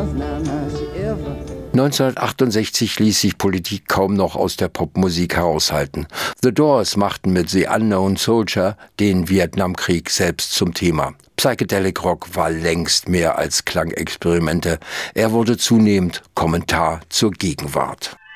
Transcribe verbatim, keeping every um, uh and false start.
neunzehnhundertachtundsechzig ließ sich Politik kaum noch aus der Popmusik heraushalten. The Doors machten mit The Unknown Soldier den Vietnamkrieg selbst zum Thema. Psychedelic Rock war längst mehr als Klangexperimente. Er wurde zunehmend Kommentar zur Gegenwart.